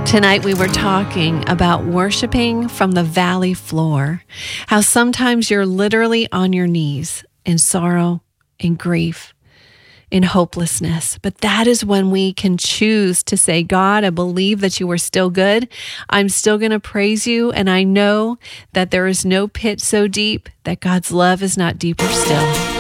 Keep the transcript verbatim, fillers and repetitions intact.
Tonight we were talking about worshiping from the valley floor, how sometimes you're literally on your knees in sorrow, in grief, in hopelessness. But that is when we can choose to say, God, I believe that you are still good. I'm still going to praise you. And I know that there is no pit so deep that God's love is not deeper still.